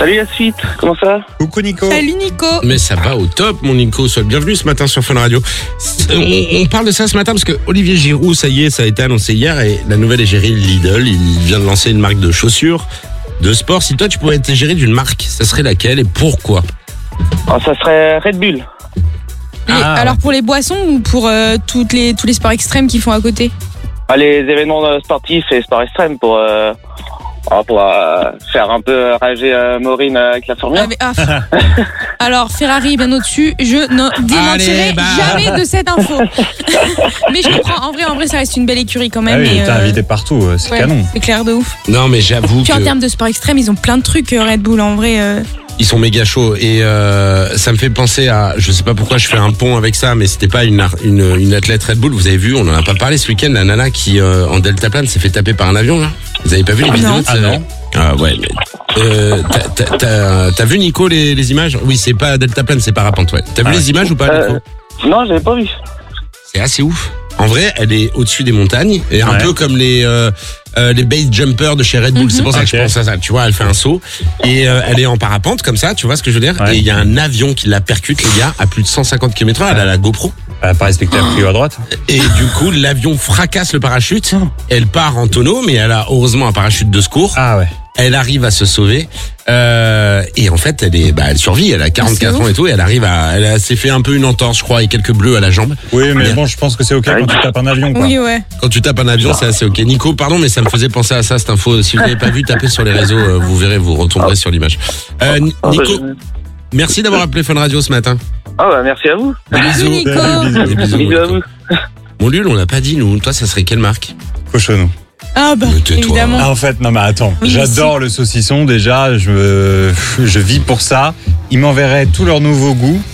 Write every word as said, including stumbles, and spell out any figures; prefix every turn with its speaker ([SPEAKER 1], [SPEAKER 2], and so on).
[SPEAKER 1] Salut la suite, comment ça va?
[SPEAKER 2] Coucou Nico.
[SPEAKER 3] Salut Nico.
[SPEAKER 4] Mais ça va au top, mon Nico. Sois le bienvenu ce matin sur Fun Radio. On, on parle de ça ce matin parce que Olivier Giroud, ça y est, ça a été annoncé hier et la nouvelle égérie Lidl, il vient de lancer une marque de chaussures, de sport. Si toi tu pouvais être égérie d'une marque, ça serait laquelle et pourquoi?
[SPEAKER 1] Oh, ça serait Red Bull.
[SPEAKER 3] Les-
[SPEAKER 2] Ah.
[SPEAKER 3] alors pour les boissons ou pour euh, toutes les, tous les sports extrêmes qu'ils font à côté?
[SPEAKER 1] Ah, les événements euh, sportifs et sport extrême pour, euh, oh, pour euh, faire un peu rager euh, Maureen euh, avec la Formule.
[SPEAKER 3] Ah, mais, ah, pff. Alors Ferrari est bien au-dessus, je ne démentirai
[SPEAKER 4] Allez, bah.
[SPEAKER 3] jamais de cette info. Mais je comprends, en vrai, en vrai ça reste une belle écurie quand
[SPEAKER 2] Ah
[SPEAKER 3] même.
[SPEAKER 2] oui,
[SPEAKER 3] et,
[SPEAKER 2] t'es
[SPEAKER 3] euh,
[SPEAKER 2] invité partout, euh, c'est
[SPEAKER 3] ouais,
[SPEAKER 2] canon.
[SPEAKER 3] c'est clair de ouf.
[SPEAKER 4] Non mais j'avoue
[SPEAKER 3] Puis en
[SPEAKER 4] que
[SPEAKER 3] termes de sport extrême, ils ont plein de trucs euh, Red Bull en vrai. euh.
[SPEAKER 4] ils sont méga chauds et euh, ça me fait penser à, je sais pas pourquoi je fais un pont avec ça, mais c'était pas une, ar- une, une athlète Red Bull. Vous avez vu, on en a pas parlé ce week-end, la nana qui euh, en deltaplane s'est fait taper par un avion là. Vous avez pas vu les
[SPEAKER 3] Ah,
[SPEAKER 4] vidéos
[SPEAKER 3] non.
[SPEAKER 4] de
[SPEAKER 2] Ah
[SPEAKER 4] ce-
[SPEAKER 2] non.
[SPEAKER 4] Ah ouais, mais euh, t'as- t'as- t'as t'as vu Nico les, les images? Oui, c'est pas deltaplane, c'est parapente. Ouais. T'as vu
[SPEAKER 2] Ah ouais.
[SPEAKER 4] les images ou pas Nico?
[SPEAKER 1] Euh, non, j'avais pas vu.
[SPEAKER 4] C'est assez ouf. En vrai, elle est au-dessus des montagnes et un
[SPEAKER 2] Ouais.
[SPEAKER 4] peu comme les euh, euh, les base jumpers de chez Red Bull.
[SPEAKER 3] Mhm.
[SPEAKER 4] C'est pour ça que
[SPEAKER 2] Ok.
[SPEAKER 4] je pense à ça. Tu vois, elle fait un saut et euh, elle est en parapente comme ça. Tu vois ce que je veux dire?
[SPEAKER 2] Ouais.
[SPEAKER 4] Et il y a un avion qui la percute, les gars, à plus de cent cinquante kilomètres heure. Elle a la GoPro.
[SPEAKER 2] Elle a pas respecté la prio à droite.
[SPEAKER 4] Et du coup, l'avion fracasse le parachute. Elle part en tonneau, mais elle a heureusement un parachute de secours.
[SPEAKER 2] Ah ouais.
[SPEAKER 4] Elle arrive à se sauver. Euh, et en fait, elle est, bah, elle survit. Elle a quarante-quatre
[SPEAKER 3] C'est
[SPEAKER 4] ans et tout. Et elle arrive à, elle a- s'est fait un peu une entorse, je crois, et quelques bleus à la jambe.
[SPEAKER 2] Oui, mais
[SPEAKER 4] Bien.
[SPEAKER 2] bon, je pense que c'est ok quand tu tapes un avion, quoi.
[SPEAKER 3] Oui, ouais.
[SPEAKER 4] Quand tu tapes un avion, c'est assez ok. Nico, pardon, mais ça me faisait penser à ça, cette info. Si vous n'avez pas vu, tapez sur les réseaux, euh, vous verrez, vous retomberez sur l'image. Euh, Ni-
[SPEAKER 1] Ah, bah,
[SPEAKER 4] Nico,
[SPEAKER 1] je-
[SPEAKER 4] merci d'avoir appelé Fun Radio ce matin.
[SPEAKER 1] Ah bah merci à vous.
[SPEAKER 3] Bisous Nico.
[SPEAKER 2] Bisous.
[SPEAKER 4] Des bisous,
[SPEAKER 1] Bisous à
[SPEAKER 4] Nico.
[SPEAKER 1] vous.
[SPEAKER 4] Mon Lul, on l'a pas dit, nous. Toi, ça serait quelle marque?
[SPEAKER 2] Cochonou.
[SPEAKER 3] Ah bah
[SPEAKER 4] Mais tais-toi.
[SPEAKER 3] évidemment.
[SPEAKER 2] Ah, en fait, non mais attends,
[SPEAKER 3] Oui,
[SPEAKER 2] j'adore le saucisson déjà, je, je vis pour ça. Ils m'enverraient tous leurs nouveaux goûts